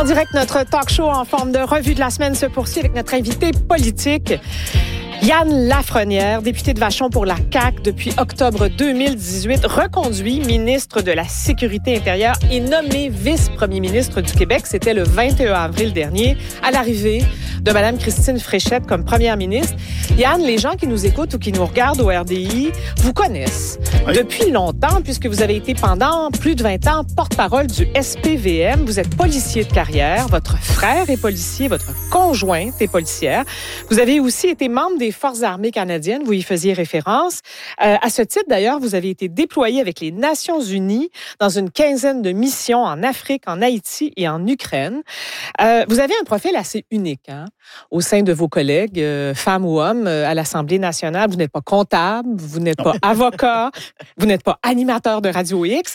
En direct, notre talk show en forme de revue de la semaine se poursuit avec notre invité politique, Yann Lafrenière, député de Vachon pour la CAQ depuis octobre 2018, reconduit ministre de la Sécurité intérieure et nommé vice-premier ministre du Québec. C'était le 21 avril dernier, à l'arrivée de Mme Christine Fréchette comme première ministre. Yann, les gens qui nous écoutent ou qui nous regardent au RDI vous connaissent depuis longtemps, puisque vous avez été pendant plus de 20 ans porte-parole du SPVM. Vous êtes policier de carrière, votre frère est policier, votre conjointe est policière. Vous avez aussi été membre des Forces armées canadiennes, vous y faisiez référence. À ce titre, d'ailleurs, vous avez été déployé avec les Nations unies dans une quinzaine de missions en Afrique, en Haïti et en Ukraine. Vous avez un profil assez unique au sein de vos collègues, femmes ou hommes, à l'Assemblée nationale. Vous n'êtes pas comptable, vous n'êtes pas avocat, vous n'êtes pas animateur de Radio X.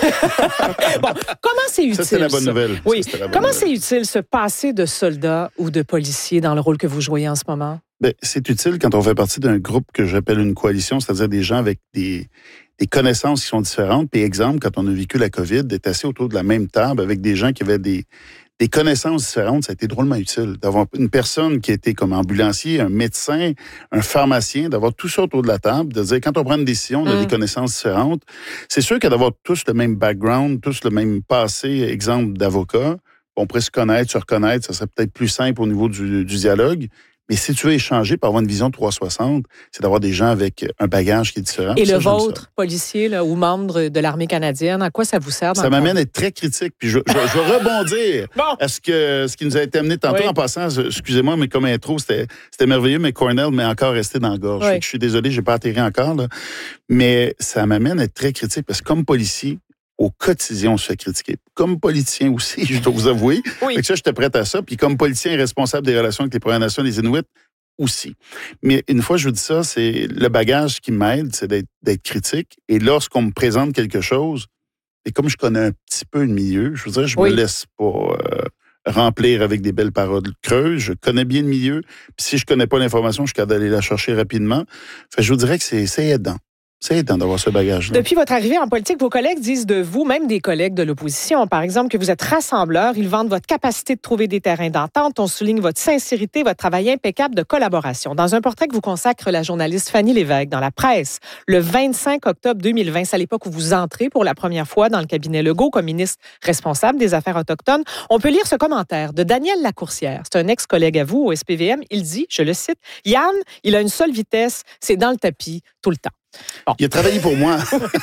Bon, comment c'est utile? Ça, c'est la bonne nouvelle. Oui. Comment c'est utile se passer de soldat ou de policier dans le rôle que vous jouez en ce moment? Bien, c'est utile quand on fait partie d'un groupe que j'appelle une coalition, c'est-à-dire des gens avec des connaissances qui sont différentes. Puis, exemple, quand on a vécu la COVID, d'être assis autour de la même table avec des gens qui avaient des connaissances différentes, ça a été drôlement utile. D'avoir une personne qui était comme ambulancier, un médecin, un pharmacien, d'avoir tout ça autour de la table, de dire quand on prend une décision, on a des connaissances différentes. C'est sûr que d'avoir tous le même background, tous le même passé, exemple d'avocat, on pourrait se connaître, se reconnaître, ça serait peut-être plus simple au niveau du dialogue. Mais si tu veux échanger pour avoir une vision 360, c'est d'avoir des gens avec un bagage qui est différent. Et ça, le vôtre, policier là, ou membre de l'armée canadienne, à quoi ça vous sert? Ça m'amène à être très critique. Puis je vais rebondir à ce qui nous a été amené tantôt. En passant, excusez-moi, mais comme intro, c'était merveilleux, mais Cornell m'est encore resté dans la gorge. Je suis désolé, j'ai pas atterri encore. Là. Mais ça m'amène à être très critique parce que comme policier, au quotidien, on se fait critiquer. Comme politicien aussi, je dois vous avouer. Fait que ça, j'étais prête à ça. Puis comme politicien responsable des relations avec les Premières Nations, les Inuits, aussi. Mais une fois, je vous dis ça, c'est le bagage qui m'aide, c'est d'être critique. Et lorsqu'on me présente quelque chose, et comme je connais un petit peu le milieu, je vous dirais, je me laisse pas remplir avec des belles paroles creuses. Je connais bien le milieu. Puis si je connais pas l'information, je suis capable d'aller la chercher rapidement. Fait que je vous dirais que c'est aidant. C'est aidant d'avoir ce bagage-là. Depuis votre arrivée en politique, vos collègues disent de vous, même des collègues de l'opposition, par exemple, que vous êtes rassembleur. Ils vantent votre capacité de trouver des terrains d'entente. On souligne votre sincérité, votre travail impeccable de collaboration. Dans un portrait que vous consacre la journaliste Fanny Lévesque dans la presse, le 25 octobre 2020, c'est à l'époque où vous entrez pour la première fois dans le cabinet Legault comme ministre responsable des Affaires autochtones, on peut lire ce commentaire de Daniel Lacourcière. C'est un ex-collègue à vous au SPVM. Il dit, je le cite, « Yann, il a une seule vitesse, c'est dans le tapis tout le temps. » Bon. Il a travaillé pour moi.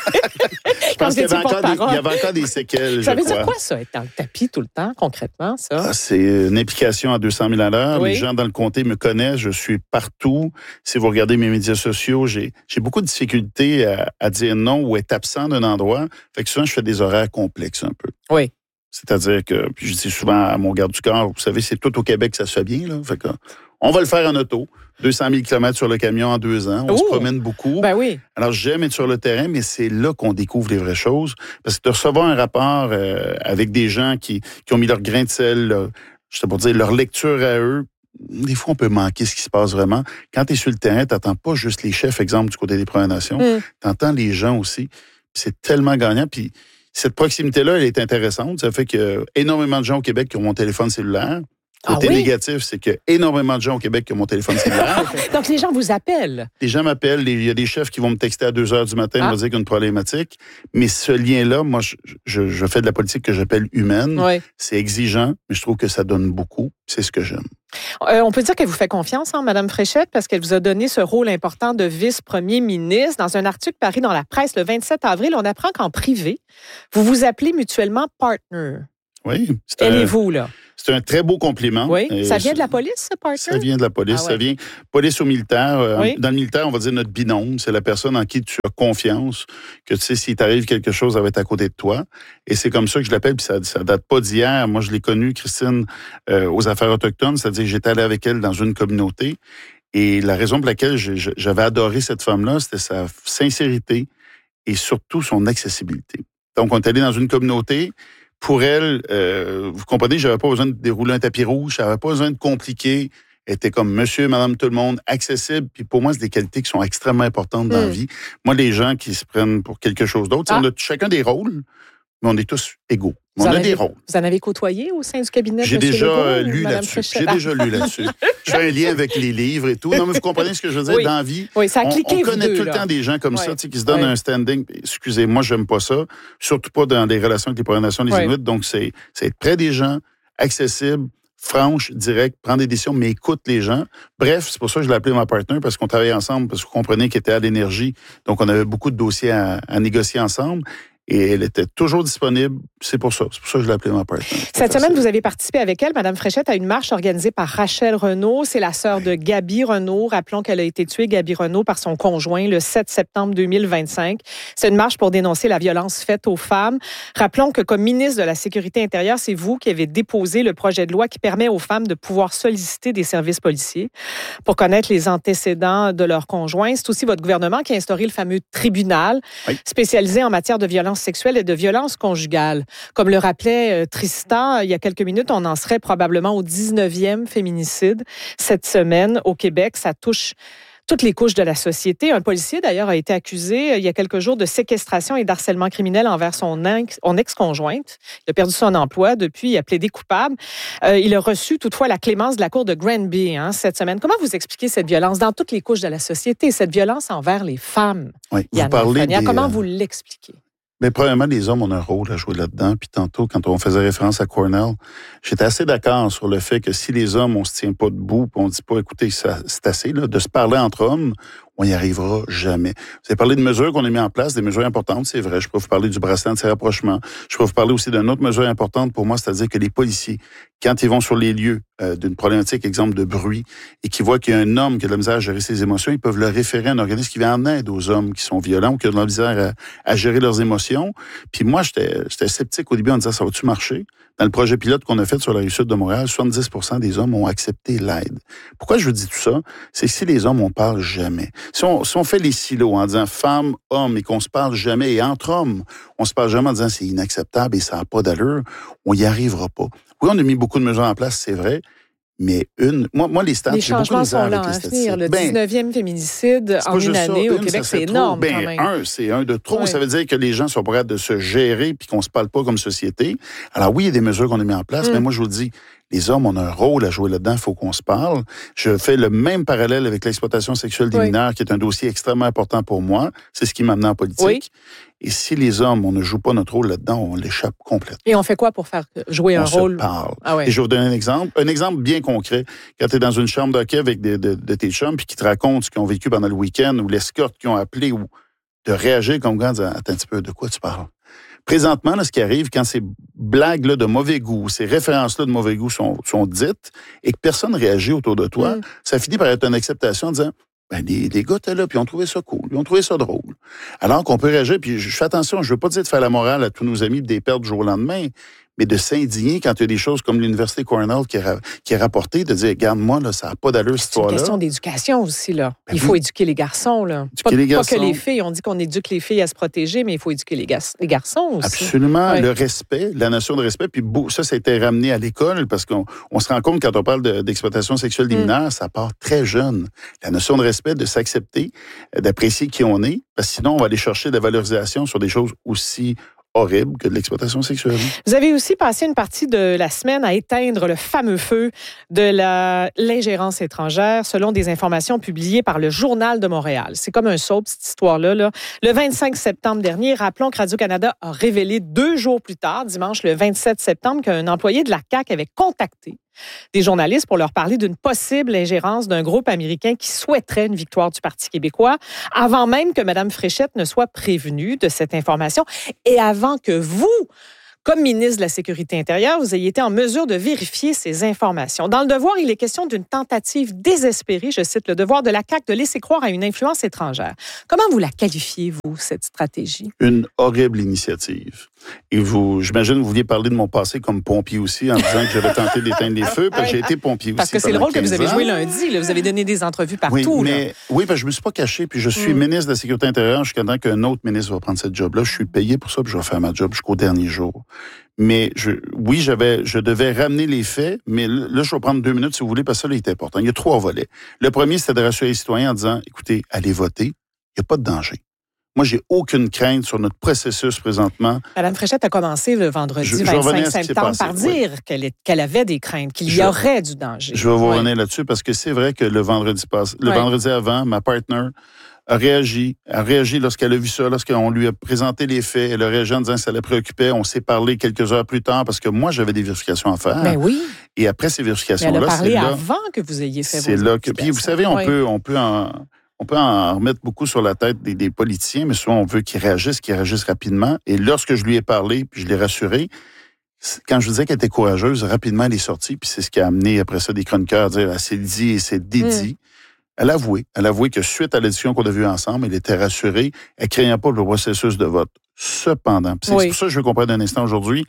Je pense qu'il y avait encore des séquelles. Ça veut dire quoi, ça, être dans le tapis tout le temps, concrètement, ça? C'est une implication à 200 000 à l'heure. Les gens dans le comté me connaissent. Je suis partout. Si vous regardez mes médias sociaux, j'ai beaucoup de difficultés à dire non ou être absent d'un endroit. Fait que souvent, je fais des horaires complexes un peu. Oui. C'est-à-dire que, puis je dis souvent à mon garde du corps, vous savez, c'est tout au Québec que ça se fait bien, là. Fait que, on va le faire en auto. 200 000 km sur le camion en 2 ans. On se promène beaucoup. Ben oui. Alors, j'aime être sur le terrain, mais c'est là qu'on découvre les vraies choses. Parce que de recevoir un rapport avec des gens qui ont mis leur grain de sel, je sais pas dire, leur lecture à eux, des fois, on peut manquer ce qui se passe vraiment. Quand tu es sur le terrain, tu n'entends pas juste les chefs, exemple, du côté des Premières Nations. Tu entends les gens aussi. Puis c'est tellement gagnant. Puis cette proximité-là, elle est intéressante. Ça fait que énormément de gens au Québec qui ont mon téléphone cellulaire. Côté négatif, c'est qu'il y a énormément de gens au Québec qui ont mon téléphone cellulaire. Donc, les gens vous appellent. Les gens m'appellent. Il y a des chefs qui vont me texter à 2 heures du matin, me dire qu'il y a une problématique. Mais ce lien-là, moi, je fais de la politique que j'appelle humaine. Oui. C'est exigeant, mais je trouve que ça donne beaucoup. C'est ce que j'aime. On peut dire qu'elle vous fait confiance, Mme Fréchette, parce qu'elle vous a donné ce rôle important de vice-premier ministre. Dans un article paru dans la presse le 27 avril, on apprend qu'en privé, vous vous appelez mutuellement partner. Oui. Elle et vous, là. C'est un très beau compliment. Oui. Ça vient de la police, ce partner? Ça vient de la police. Ça vient police au militaire. Dans le militaire, on va dire notre binôme. C'est la personne en qui tu as confiance, que tu sais, s'il t'arrive quelque chose, elle va être à côté de toi. Et c'est comme ça que je l'appelle, puis ça date pas d'hier. Moi, je l'ai connue, Christine, aux Affaires autochtones. C'est-à-dire que j'étais allé avec elle dans une communauté. Et la raison pour laquelle j'avais adoré cette femme-là, c'était sa sincérité et surtout son accessibilité. Donc, on est allé dans une communauté. Pour elle, vous comprenez, j'avais pas besoin de dérouler un tapis rouge, j'avais pas besoin de compliquer. Elle était comme monsieur, madame, tout le monde, accessible. Puis pour moi, c'est des qualités qui sont extrêmement importantes dans la vie. Moi, les gens qui se prennent pour quelque chose d'autre, on a chacun des rôles, mais on est tous égaux. On a des rôles. Vous en avez côtoyé au sein du cabinet de J'ai M. déjà Legault, lu là-dessus. J'ai déjà lu là-dessus. Je fais un lien avec les livres et tout. Non, mais vous comprenez ce que je veux dire? Oui. Dans la vie, oui, ça a cliqué, on connaît deux, tout le temps des gens comme ça qui se donnent un standing. Excusez, moi, j'aime pas ça. Surtout pas dans des relations avec les Premières Nations, les Inuits. Donc, c'est être près des gens, accessible, franche, direct, prendre des décisions, mais écoute les gens. Bref, c'est pour ça que je l'ai appelé ma partenaire, parce qu'on travaillait ensemble, parce que vous comprenez qu'elle était à l'énergie. Donc, on avait beaucoup de dossiers à négocier ensemble. Et elle était toujours disponible. C'est pour ça. C'est pour ça que je l'ai appelée ma partenaire. Cette semaine, vous avez participé avec elle, Mme Fréchette, à une marche organisée par Rachel Renaud. C'est la sœur de Gaby Renaud. Rappelons qu'elle a été tuée, Gaby Renaud, par son conjoint le 7 septembre 2025. C'est une marche pour dénoncer la violence faite aux femmes. Rappelons que comme ministre de la Sécurité intérieure, c'est vous qui avez déposé le projet de loi qui permet aux femmes de pouvoir solliciter des services policiers pour connaître les antécédents de leurs conjoints. C'est aussi votre gouvernement qui a instauré le fameux tribunal spécialisé en matière de violence sexuelle et de violence conjugale. Comme le rappelait Tristan, il y a quelques minutes, on en serait probablement au 19e féminicide cette semaine au Québec. Ça touche toutes les couches de la société. Un policier, d'ailleurs, a été accusé il y a quelques jours de séquestration et d'harcèlement criminel envers son ex-conjointe. Il a perdu son emploi depuis, il a plaidé coupable. Il a reçu toutefois la clémence de la cour de Granby cette semaine. Comment vous expliquez cette violence dans toutes les couches de la société, cette violence envers les femmes? Oui, vous parlez comment vous l'expliquez? Mais premièrement, les hommes ont un rôle à jouer là-dedans. Puis tantôt, quand on faisait référence à Cornell, j'étais assez d'accord sur le fait que si les hommes, on se tient pas debout, puis on dit pas, écoutez, c'est assez, là, de se parler entre hommes, on n'y arrivera jamais. Vous avez parlé de mesures qu'on a mis en place, des mesures importantes, c'est vrai. Je peux vous parler du bracelet anti-rapprochement. Je peux vous parler aussi d'une autre mesure importante pour moi, c'est-à-dire que les policiers, quand ils vont sur les lieux d'une problématique, exemple de bruit, et qu'ils voient qu'il y a un homme qui a de la misère à gérer ses émotions, ils peuvent le référer à un organisme qui vient en aide aux hommes qui sont violents ou qui ont de la misère à gérer leurs émotions. Puis moi, j'étais sceptique au début en disant, ça va-tu marcher? Dans le projet pilote qu'on a fait sur la Rive-Sud de Montréal, 70% des hommes ont accepté l'aide. Pourquoi je vous dis tout ça? C'est que si les hommes, on parle jamais. Si on fait les silos en disant femmes, hommes, et qu'on se parle jamais, et entre hommes, on se parle jamais en disant c'est inacceptable et ça n'a pas d'allure, on n'y arrivera pas. Oui, on a mis beaucoup de mesures en place, c'est vrai, mais moi, les stats, j'ai beaucoup de misère avec les statistiques. Le 19e féminicide en une année au Québec, c'est énorme quand même. C'est un de trop. Oui. Ça veut dire que les gens sont prêts de se gérer puis qu'on ne se parle pas comme société. Alors oui, il y a des mesures qu'on a mises en place, mais moi, je vous le dis, les hommes ont un rôle à jouer là-dedans, il faut qu'on se parle. Je fais le même parallèle avec l'exploitation sexuelle des mineurs, qui est un dossier extrêmement important pour moi. C'est ce qui m'a amené en politique. Oui. Et si les hommes, on ne joue pas notre rôle là-dedans, on l'échappe complètement. Et on fait quoi pour faire jouer un rôle? On se parle. Et je vais vous donner un exemple. Un exemple bien concret. Quand tu es dans une chambre d'hockey avec de tes chums, puis qui te racontent ce qu'ils ont vécu pendant le week-end, ou l'escorte qu'ils ont appelé, ou de réagir comme quand disant, attends un petit peu, de quoi tu parles? Présentement, là, ce qui arrive, quand ces blagues-là de mauvais goût, ces références-là de mauvais goût sont dites et que personne ne réagit autour de toi, ça finit par être une acceptation en disant, ben, les gars étaient là, puis ils ont trouvé ça cool, ils ont trouvé ça drôle. Alors qu'on peut réagir, puis je fais attention, je veux pas dire de faire la morale à tous nos amis, de les perdre du jour au lendemain, mais de s'indigner quand il y a des choses comme l'Université Cornell qui a rapporté, de dire, regarde-moi, là, ça n'a pas d'allure, cette histoire-là. C'est une question d'éducation aussi, là. Il faut éduquer les garçons, là. Pas que les filles. On dit qu'on éduque les filles à se protéger, mais il faut éduquer les garçons aussi. Absolument. Le respect, la notion de respect. Puis ça a été ramené à l'école parce qu'on se rend compte, quand on parle d'exploitation sexuelle des mineurs, ça part très jeune. La notion de respect, de s'accepter, d'apprécier qui on est, parce que sinon, on va aller chercher de la valorisation sur des choses aussi horrible que de l'exploitation sexuelle. Vous avez aussi passé une partie de la semaine à éteindre le fameux feu de l'ingérence étrangère, selon des informations publiées par le Journal de Montréal. C'est comme un soap, cette histoire-là. Le 25 septembre dernier, rappelons que Radio-Canada a révélé 2 jours plus tard, dimanche le 27 septembre, qu'un employé de la CAQ avait contacté des journalistes pour leur parler d'une possible ingérence d'un groupe américain qui souhaiterait une victoire du Parti québécois, avant même que Mme Fréchette ne soit prévenue de cette information et avant que vous, comme ministre de la Sécurité intérieure, vous ayez été en mesure de vérifier ces informations. Dans Le Devoir, il est question d'une tentative désespérée, je cite Le Devoir, de la CAQ de laisser croire à une influence étrangère. Comment vous la qualifiez, vous, cette stratégie? Une horrible initiative. Et j'imagine, vous vouliez parler de mon passé comme pompier aussi, en disant que j'avais tenté d'éteindre les feux, parce que j'ai été pompier aussi. Parce que c'est le rôle que vous avez joué lundi. Là. Vous avez donné des entrevues partout. Oui, parce que je ne me suis pas caché. Puis je suis ministre de la Sécurité intérieure jusqu'à temps qu'un autre ministre va prendre cette job-là. Je suis payé pour ça, puis je vais faire ma job jusqu'au dernier jour. Mais je devais ramener les faits, mais là, je vais prendre 2 minutes, si vous voulez, parce que ça, là, il est important. Il y a 3 volets. Le premier, c'était de rassurer les citoyens en disant, écoutez, allez voter, il n'y a pas de danger. Moi, j'ai aucune crainte sur notre processus présentement. Mme Fréchette a commencé le vendredi 25 septembre par dire qu'elle avait des craintes, qu'il y aurait du danger. Je vais vous revenir là-dessus parce que c'est vrai que le vendredi avant, ma partner a réagi lorsqu'elle a vu ça, lorsqu'on lui a présenté les faits. Elle a réagi en disant que ça la préoccupait. On s'est parlé quelques heures plus tard parce que moi, j'avais des vérifications à faire. Ben oui. Et après ces vérifications-là, elle a parlé avant que vous ayez fait vos vérifications. Puis vous savez, on peut en remettre beaucoup sur la tête des politiciens, mais souvent on veut qu'ils réagissent rapidement. Et lorsque je lui ai parlé, puis je l'ai rassuré, quand je vous disais qu'elle était courageuse, rapidement elle est sortie, puis c'est ce qui a amené après ça des chroniqueurs à dire « c'est dit et c'est dédit ». Elle a avoué que suite à l'édition qu'on a vue ensemble, elle était rassurée, elle ne craignait pas le processus de vote. Cependant, c'est pour ça que je veux comprendre un instant aujourd'hui,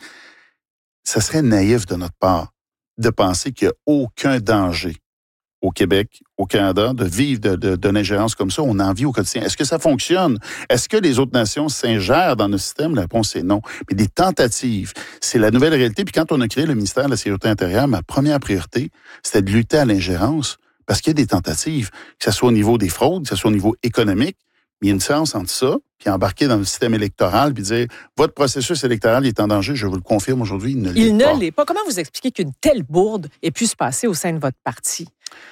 ça serait naïf de notre part de penser qu'il n'y a aucun danger au Québec, au Canada, de vivre d'une ingérence comme ça. On en vit au quotidien. Est-ce que ça fonctionne? Est-ce que les autres nations s'ingèrent dans notre système? La réponse est non. Mais des tentatives, c'est la nouvelle réalité. Puis quand on a créé le ministère de la Sécurité intérieure, ma première priorité, c'était de lutter à l'ingérence. Parce qu'il y a des tentatives, que ce soit au niveau des fraudes, que ce soit au niveau économique. Mais il y a une différence entre ça, puis embarquer dans le système électoral, puis dire votre processus électoral est en danger, je vous le confirme aujourd'hui, il ne l'est pas. Comment vous expliquez qu'une telle bourde ait pu se passer au sein de votre parti?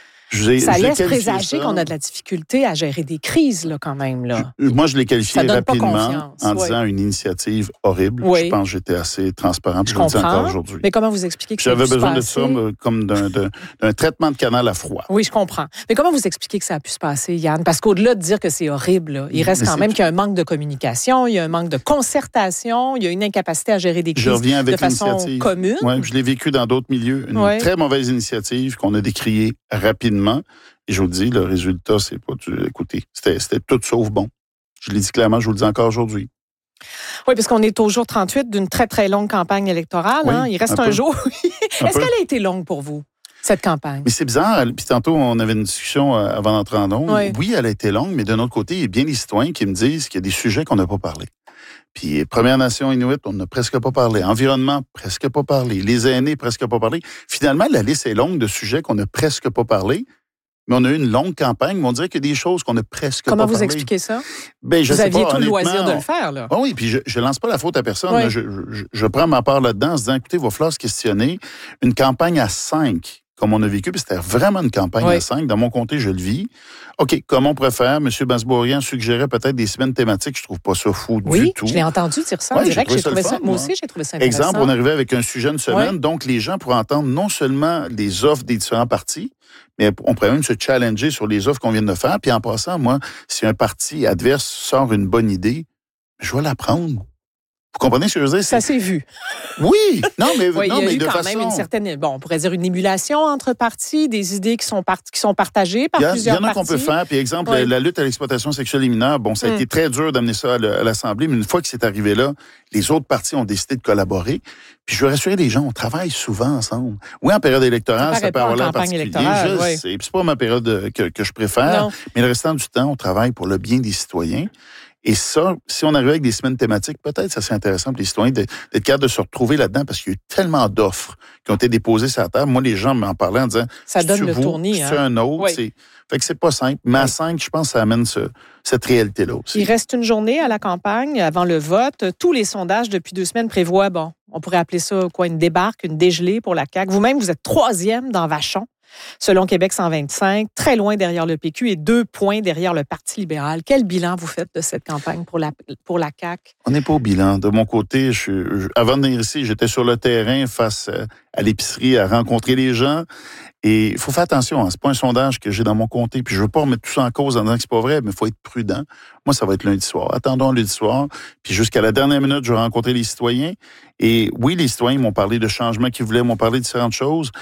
Ça laisse présager qu'on a de la difficulté à gérer des crises, là, quand même. Là. Moi, je l'ai qualifié rapidement en disant une initiative horrible. Oui. Je pense que j'étais assez transparent, puis je le dis encore aujourd'hui. Mais comment vous expliquez que j'avais besoin de ça comme d'un traitement de canal à froid. Oui, je comprends. Mais comment vous expliquez que ça a pu se passer, Yann? Parce qu'au-delà de dire que c'est horrible, là, il reste quand même qu'il y a un manque de communication, il y a un manque de concertation, il y a une incapacité à gérer des crises de façon commune. Oui, je l'ai vécu dans d'autres milieux. Une très mauvaise initiative qu'on a décriée rapidement. Et je vous dis, le résultat, c'est pas... Écoutez, c'était tout sauf bon. Je l'ai dit clairement, je vous le dis encore aujourd'hui. Oui, parce qu'on est au jour 38 d'une très, très longue campagne électorale. Oui, hein? Il reste un jour. Est-ce qu'elle a été longue pour vous, cette campagne? Mais c'est bizarre. Puis tantôt, on avait une discussion avant d'entrer en ondes. Oui, elle a été longue, mais d'un autre côté, il y a bien des citoyens qui me disent qu'il y a des sujets qu'on n'a pas parlé. Puis Première Nation Inuit, on n'a presque pas parlé. Environnement, presque pas parlé. Les aînés, presque pas parlé. Finalement, la liste est longue de sujets qu'on n'a presque pas parlé. Mais on a eu une longue campagne, mais on dirait qu'il y a des choses qu'on n'a presque pas parlé. Comment vous expliquez ça? Ben, vous aviez tout le loisir de le faire, là. Oui, puis je lance pas la faute à personne. Oui. Je prends ma part là-dedans en se disant, écoutez, il va falloir se questionner. Une campagne à 5, comme on a vécu, puis c'était vraiment une campagne à 5. Dans mon comté, je le vis. OK, comment on pourrait faire? M. Bansbourian suggérait peut-être des semaines thématiques. Je trouve pas ça fou du tout. Oui, je l'ai entendu dire ça en direct. Moi aussi, j'ai trouvé ça intéressant. Exemple, on arrivait avec un sujet une semaine, donc les gens pourraient entendre non seulement les offres des différents partis, mais on pourrait même se challenger sur les offres qu'on vient de faire. Puis en passant, moi, si un parti adverse sort une bonne idée, je vais la prendre. Vous comprenez ce que je veux dire? Ça s'est vu. Oui, non, mais il y a eu quand même une certaine, on pourrait dire une émulation entre partis, des idées qui sont partagées par plusieurs partis. Il y en a qu'on peut faire. Puis exemple, la lutte à l'exploitation sexuelle des mineurs, ça a été très dur d'amener ça à l'Assemblée, mais une fois que c'est arrivé là, les autres partis ont décidé de collaborer. Puis je veux rassurer les gens, on travaille souvent ensemble. Oui, en période électorale, ça peut avoir l'air particulier. Je sais. Puis c'est pas ma période que je préfère, mais le restant du temps, on travaille pour le bien des citoyens. Et ça, si on arrivait avec des semaines thématiques, peut-être ça serait intéressant pour les citoyens d'être capables de se retrouver là-dedans parce qu'il y a eu tellement d'offres qui ont été déposées sur la table. Moi, les gens m'en parlaient en disant ça donne le tournis. C'est un autre. Oui. Fait que c'est pas simple. Mais à 5, je pense que ça amène cette réalité-là aussi. Il reste une journée à la campagne avant le vote. Tous les sondages depuis 2 semaines prévoient, on pourrait appeler ça une débarque, une dégelée pour la CAQ. Vous-même, vous êtes 3e dans Vachon. Selon Québec 125, très loin derrière le PQ et 2 points derrière le Parti libéral. Quel bilan vous faites de cette campagne pour la CAQ? On n'est pas au bilan. De mon côté, avant de venir ici, j'étais sur le terrain face à l'épicerie à rencontrer les gens. Et il faut faire attention, c'est pas un sondage que j'ai dans mon comté, puis je veux pas remettre tout ça en cause en disant que c'est pas vrai, mais il faut être prudent. Moi, ça va être lundi soir. Attendons lundi soir, puis jusqu'à la dernière minute, je vais rencontrer les citoyens. Et oui, les citoyens m'ont parlé de changements qu'ils voulaient, m'ont parlé de différentes choses,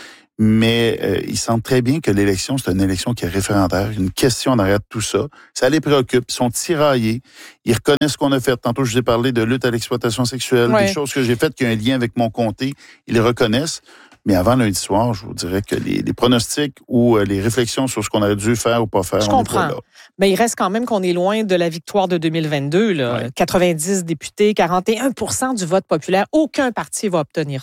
mais ils sentent très bien que l'élection, c'est une élection qui est référendaire, une question en arrière de tout ça. Ça les préoccupe, ils sont tiraillés, ils reconnaissent ce qu'on a fait. Tantôt, je vous ai parlé de lutte à l'exploitation sexuelle, des choses que j'ai faites qui ont un lien avec mon comté, ils les reconnaissent. Mais avant lundi soir, je vous dirais que les pronostics ou les réflexions sur ce qu'on aurait dû faire ou pas faire, on n'est pas là. Mais il reste quand même qu'on est loin de la victoire de 2022. Là. 90 députés, 41% du vote populaire. Aucun parti va obtenir ça.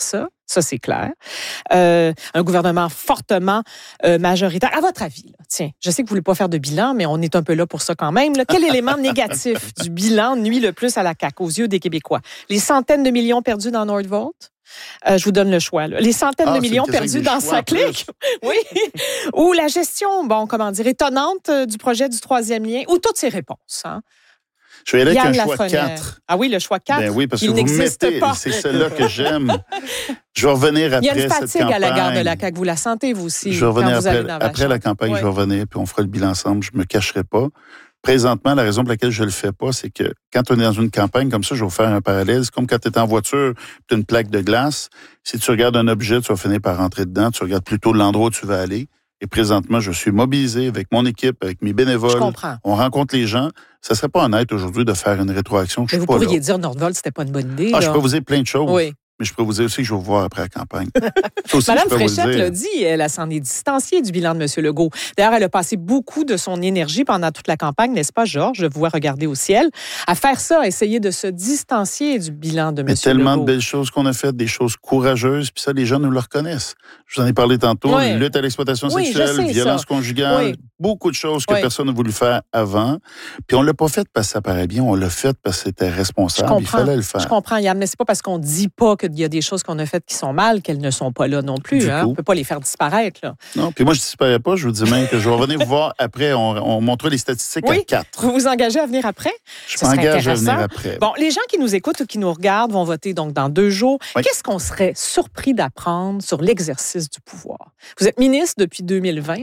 Ça, c'est clair. Un gouvernement fortement majoritaire. À votre avis, là, tiens, je sais que vous ne voulez pas faire de bilan, mais on est un peu là pour ça quand même. Là. Quel élément négatif du bilan nuit le plus à la CAQ aux yeux des Québécois? Les centaines de millions perdus dans Nordvolt? Je vous donne le choix. Là. Les centaines de millions perdus dans Saclic? Oui. Ou la gestion, étonnante du projet du troisième lien? Ou toutes ces réponses, hein? Je vais aller avec un choix 4. Ah oui, le choix 4. Ben oui, parce que vous me mettez, c'est celle-là que j'aime. Je vais revenir après cette campagne. Il y a une fatigue à la gare de la CAQ. Vous la sentez, vous aussi, je vais revenir après la campagne, oui. Je vais revenir, puis on fera le bilan ensemble. Je ne me cacherai pas. Présentement, la raison pour laquelle je ne le fais pas, c'est que quand on est dans une campagne comme ça, je vais vous faire un parallèle. C'est comme quand tu es en voiture, tu as une plaque de glace. Si tu regardes un objet, tu vas finir par rentrer dedans. Tu regardes plutôt l'endroit où tu vas aller. Et présentement, je suis mobilisé avec mon équipe, avec mes bénévoles. Je comprends. On rencontre les gens. Ça ne serait pas honnête aujourd'hui de faire une rétroaction. Mais vous pourriez dire Nordvolt, c'était pas une bonne idée. Je peux vous dire plein de choses. Oui. Mais je peux vous dire aussi que je vais vous voir après la campagne. Mme Fréchette l'a dit, elle s'en est distanciée du bilan de M. Legault. D'ailleurs, elle a passé beaucoup de son énergie pendant toute la campagne, n'est-ce pas, Georges? Je vous vois regarder au ciel. À faire ça, à essayer de se distancier du bilan de M. Legault. Tellement de belles choses qu'on a faites, des choses courageuses, puis ça, les gens nous le reconnaissent. Je vous en ai parlé tantôt, lutte à l'exploitation sexuelle, violence conjugale, beaucoup de choses que personne n'a voulu faire avant. Puis on ne l'a pas fait parce que ça paraît bien, on l'a fait parce que c'était responsable. Il fallait le faire. Je comprends, Yann, mais c'est pas parce qu'on dit pas qu'il y a des choses qu'on a faites qui sont mal qu'elles ne sont pas là non plus. Hein? On ne peut pas les faire disparaître. Là. Non, puis moi, je ne disparais pas. Je vous dis même que je vais revenir vous voir après. On montrera les statistiques à 4. Vous vous engagez à venir après? Je m'engage à venir après. Bon, les gens qui nous écoutent ou qui nous regardent vont voter donc dans 2 jours. Oui. Qu'est-ce qu'on serait surpris d'apprendre sur l'exercice du pouvoir? Vous êtes ministre depuis 2020,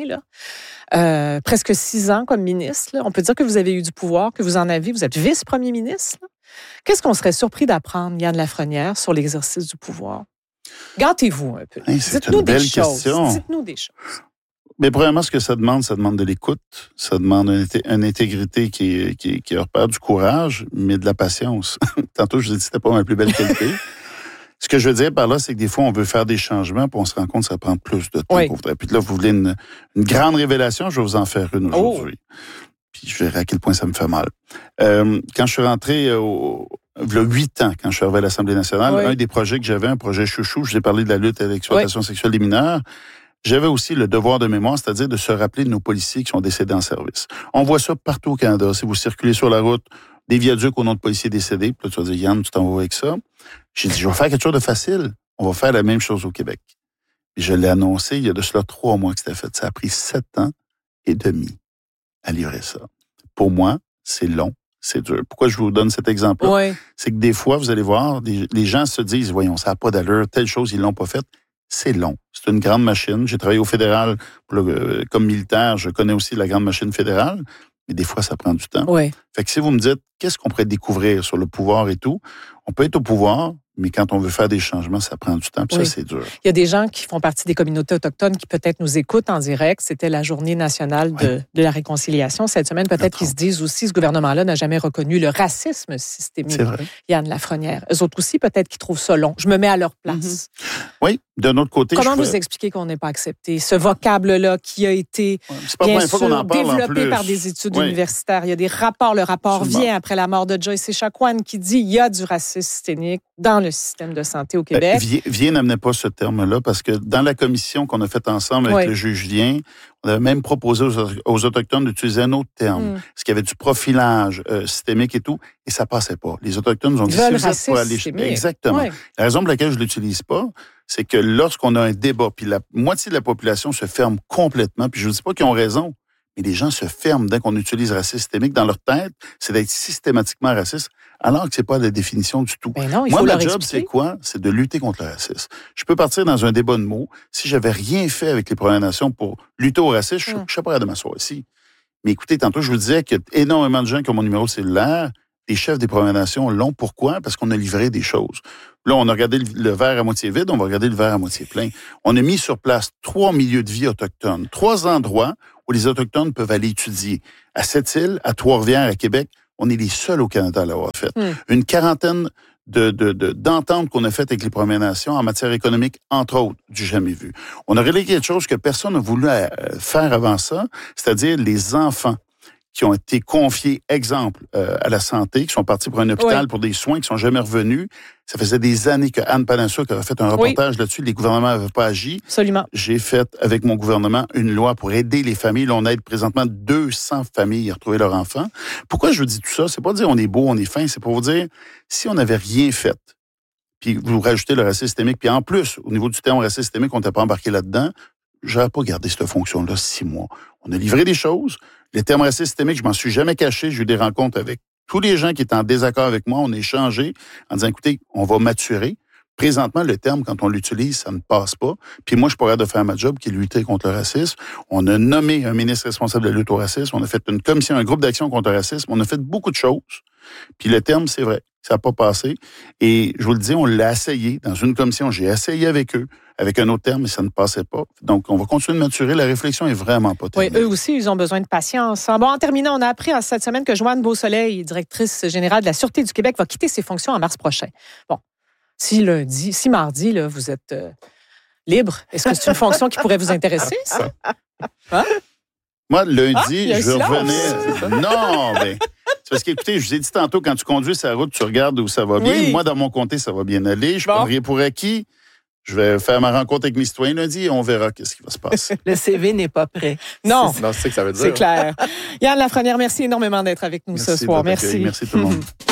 là. Presque 6 ans comme ministre. Là. On peut dire que vous avez eu du pouvoir, que vous en avez. Vous êtes vice-premier ministre. Là. Qu'est-ce qu'on serait surpris d'apprendre, Yann Lafrenière, sur l'exercice du pouvoir? Gâtez-vous un peu. C'est une belle question. Dites-nous des choses. Mais premièrement, ce que ça demande de l'écoute. Ça demande une intégrité qui repère du courage, mais de la patience. Tantôt, je vous ai dit que c'était pas ma plus belle qualité. Ce que je veux dire par là, c'est que des fois, on veut faire des changements, puis on se rend compte que ça prend plus de temps. Oui. Puis là, vous voulez une grande révélation, je vais vous en faire une aujourd'hui. Puis je verrai à quel point ça me fait mal. Quand je suis rentré il y a 8 ans, quand je suis arrivé à l'Assemblée nationale, un des projets que j'avais, un projet chouchou, je vous ai parlé de la lutte à l'exploitation sexuelle des mineurs, j'avais aussi le devoir de mémoire, c'est-à-dire de se rappeler de nos policiers qui sont décédés en service. On voit ça partout au Canada. Si vous circulez sur la route, des viaducs au nom de policiers décédés, puis là, tu vas dire, Yann, tu t'en vas avec ça. J'ai dit, je vais faire quelque chose de facile. On va faire la même chose au Québec. Et je l'ai annoncé il y a de cela 3 mois que c'était fait. Ça a pris 7 ans et demi à livrer ça. Pour moi, c'est long, c'est dur. Pourquoi je vous donne cet exemple-là? C'est que des fois, vous allez voir, les gens se disent, voyons, ça n'a pas d'allure, telle chose, ils ne l'ont pas faite. C'est long. C'est une grande machine. J'ai travaillé au fédéral comme militaire. Je connais aussi la grande machine fédérale. Mais des fois, ça prend du temps. Fait que si vous me dites, qu'est-ce qu'on pourrait découvrir sur le pouvoir et tout, on peut être au pouvoir, mais quand on veut faire des changements, ça prend du temps, puis ça, c'est dur. Il y a des gens qui font partie des communautés autochtones qui peut-être nous écoutent en direct. C'était la journée nationale de la réconciliation. Cette semaine, peut-être qu'ils se disent aussi, ce gouvernement-là n'a jamais reconnu le racisme systémique. C'est vrai. Yann Lafrenière. Eux autres aussi, peut-être qu'ils trouvent ça long. Je me mets à leur place. Oui, d'un autre côté... Comment vous expliquez qu'on n'est pas accepté? Ce vocable-là qui a été, bien sûr, développé par des études universitaires. Il y a des rapports. Le rapport vient après la mort de Joyce Echaquan qui dit qu'il y a du racisme systémique dans le système de santé au Québec. Vien n'amenait pas ce terme-là parce que dans la commission qu'on a faite ensemble avec le juge Vien, on avait même proposé aux Autochtones d'utiliser un autre terme, parce qu'il y avait du profilage systémique et tout, et ça passait pas. Les Autochtones nous ont dit si vous êtes pour aller... Exactement. La raison pour laquelle je l'utilise pas, c'est que lorsqu'on a un débat, puis la moitié de la population se ferme complètement, puis je ne dis pas qu'ils ont raison, mais les gens se ferment dès qu'on utilise racisme systémique. Dans leur tête, c'est d'être systématiquement raciste, alors que c'est pas la définition du tout. Non, moi, ma job, c'est quoi? C'est de lutter contre le racisme. Je peux partir dans un débat de mots. Si j'avais rien fait avec les Premières Nations pour lutter au racisme, je serais pas à de m'asseoir ici. Mais écoutez, tantôt, je vous disais qu'il y a énormément de gens qui ont mon numéro de cellulaire. Les chefs des Premières Nations l'ont. Pourquoi? Parce qu'on a livré des choses. Là, on a regardé le verre à moitié vide, on va regarder le verre à moitié plein. On a mis sur place 3 milieux de vie autochtones, 3 endroits où les Autochtones peuvent aller étudier. À Sept-Îles, à Trois-Rivières, à Québec, on est les seuls au Canada à l'avoir fait. Une quarantaine d'ententes qu'on a faites avec les Premières Nations en matière économique, entre autres, du jamais vu. On a réglé quelque chose que personne n'a voulu faire avant ça, c'est-à-dire les enfants qui ont été confiés, exemple, à la santé, qui sont partis pour un hôpital pour des soins, qui sont jamais revenus. Ça faisait des années que Anne Palensuc avait fait un reportage là-dessus. Les gouvernements n'avaient pas agi. Absolument. J'ai fait, avec mon gouvernement, une loi pour aider les familles. Là, on aide présentement 200 familles à retrouver leurs enfants. Pourquoi je vous dis tout ça? C'est pas dire on est beau, on est fin. C'est pour vous dire, si on n'avait rien fait, puis vous rajoutez le racisme systémique, puis en plus, au niveau du terme racisme systémique, on n'était pas embarqué là-dedans, j'aurais pas gardé cette fonction-là 6 mois. On a livré des choses. Les termes racistes systémiques, je m'en suis jamais caché. J'ai eu des rencontres avec tous les gens qui étaient en désaccord avec moi. On a échangé en disant, écoutez, on va maturer. Présentement, le terme, quand on l'utilise, ça ne passe pas. Puis moi, je suis pas capable de faire ma job, qui est lutter contre le racisme. On a nommé un ministre responsable de la lutte au racisme. On a fait une commission, un groupe d'action contre le racisme. On a fait beaucoup de choses. Puis le terme, c'est vrai, ça n'a pas passé. Et je vous le dis, on l'a essayé dans une commission. J'ai essayé avec eux, avec un autre terme, mais ça ne passait pas. Donc, on va continuer de maturer. La réflexion est vraiment pas terminée. Oui, eux aussi, ils ont besoin de patience. Bon, en terminant, on a appris cette semaine que Joanne Beausoleil, directrice générale de la Sûreté du Québec, va quitter ses fonctions en mars prochain. Bon, si mardi, là, vous êtes libre, est-ce que c'est une fonction qui pourrait vous intéresser, ça? Hein? Moi, lundi, je revenais... Non, mais... C'est parce qu'écoutez, je vous ai dit tantôt, quand tu conduis sa route, tu regardes où ça va bien. Oui. Moi, dans mon comté, ça va bien aller. Je prends rien pour acquis. Je vais faire ma rencontre avec mes citoyens lundi et on verra qu'est-ce qui va se passer. Le CV n'est pas prêt. Non, c'est ça que ça veut dire. C'est clair. Yann Lafrenière, merci énormément d'être avec nous ce soir. Merci. Merci tout le monde.